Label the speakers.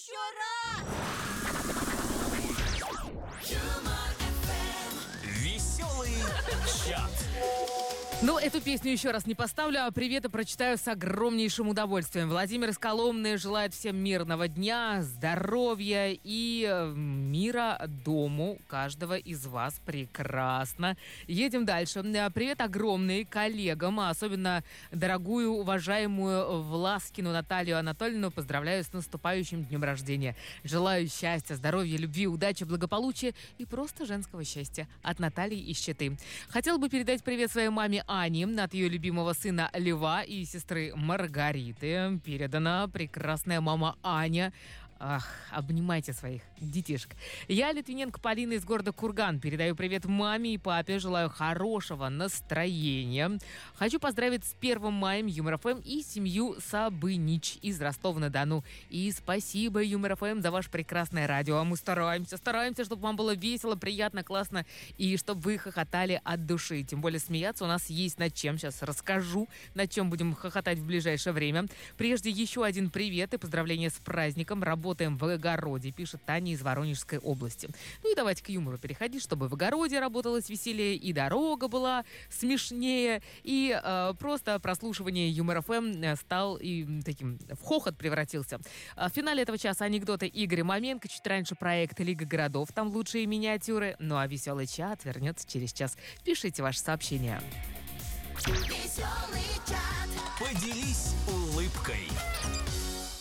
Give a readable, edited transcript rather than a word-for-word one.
Speaker 1: еще раз!
Speaker 2: Веселый чат.
Speaker 3: Ну, эту песню еще раз не поставлю, а приветы прочитаю с огромнейшим удовольствием. Владимир из Коломны желает всем мирного дня, здоровья и мира дому каждого из вас. Прекрасно. Едем дальше. Привет огромный коллегам, а особенно дорогую, уважаемую Власкину Наталью Анатольевну. Поздравляю с наступающим днем рождения. Желаю счастья, здоровья, любви, удачи, благополучия и просто женского счастья. От Натальи из Читы. Хотел бы передать привет своей маме Ани от ее любимого сына Льва и сестры Маргариты. Передана прекрасная мама Аня. Ах, обнимайте своих детишек. Я, Литвиненко Полина из города Курган. Передаю привет маме и папе. Желаю хорошего настроения. Хочу поздравить с 1 маем Юмор ФМ и семью Сабынич из Ростова-на-Дону. И спасибо, Юмор ФМ, за ваше прекрасное радио. А мы стараемся, чтобы вам было весело, приятно, классно и чтобы вы хохотали от души. Тем более смеяться у нас есть над чем. Сейчас расскажу, над чем будем хохотать в ближайшее время. Прежде еще один привет и поздравления с праздником. Работаем в огороде, пишет Таня из Воронежской области. Ну и давайте к юмору переходить, чтобы в огороде работалось веселее, и дорога была смешнее, и просто прослушивание Юмор ФМ стал и таким в хохот превратился. В финале этого часа анекдоты Игоря Маменко, чуть раньше проект Лига городов, там лучшие миниатюры. Ну а веселый чат вернется через час. Пишите ваши сообщения.
Speaker 1: Веселый чат.
Speaker 2: Поделись